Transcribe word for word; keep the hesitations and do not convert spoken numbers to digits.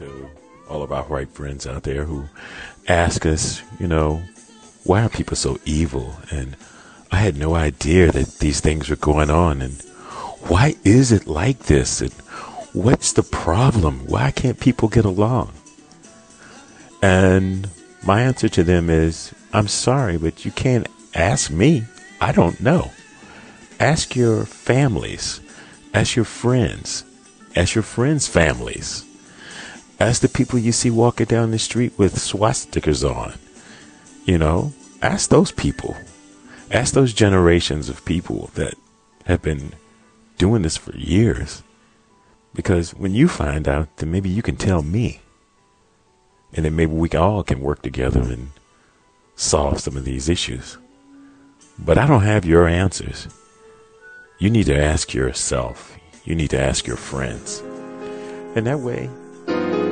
to all of our white friends out there who ask us, you know, why are people so evil? And I had no idea that these things were going on. And why is it like this? And what's the problem? Why can't people get along? And my answer to them is, I'm sorry, but you can't ask me. I don't know. Ask your families. Ask your friends. Ask your friends' families. Ask the people you see walking down the street with swastikas on. You know, ask those people. Ask those generations of people that have been doing this for years. Because when you find out, then maybe you can tell me. And then maybe we all can work together and solve some of these issues. But I don't have your answers. You need to ask yourself. You need to ask your friends. And that way,